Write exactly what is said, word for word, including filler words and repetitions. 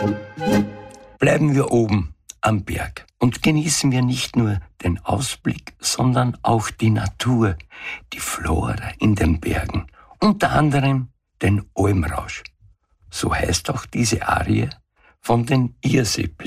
Bleiben wir oben am Berg und genießen wir nicht nur den Ausblick, sondern auch die Natur, die Flora in den Bergen, unter anderem den Almrausch. So heißt auch diese Arie von den Irsee